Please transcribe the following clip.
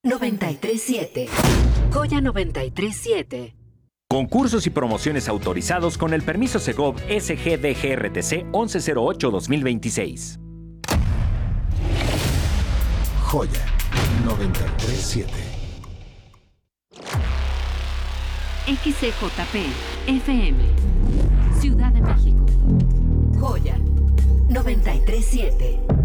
937. Joya 937. Concursos y promociones autorizados con el permiso Segov SGDGRTC 1108-2026. Joya 937. XCJP FM, Ciudad de México. Joya 937.